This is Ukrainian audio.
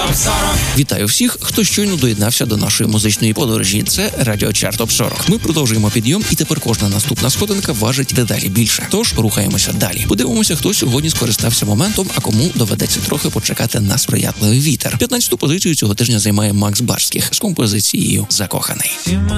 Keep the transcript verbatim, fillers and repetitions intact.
Вітаю всіх, хто щойно доєднався до нашої музичної подорожі. Це Радіо Чарт Топ сорок. Ми продовжуємо підйом, і тепер кожна наступна сходинка важить дедалі більше. Тож рухаємося далі. Подивимося, хто сьогодні скористався моментом, а кому доведеться трохи почекати на сприятливий вітер. п'ятнадцяту позицію цього тижня займає Макс Барських з композицією «Закоханий».